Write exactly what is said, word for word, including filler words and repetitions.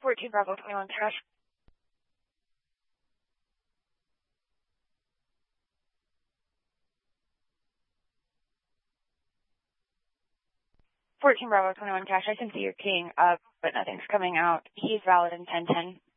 fourteen Bravo twenty-one cash. fourteen Bravo twenty-one cash. I can see your king up, but nothing's coming out. He's valid in ten ten.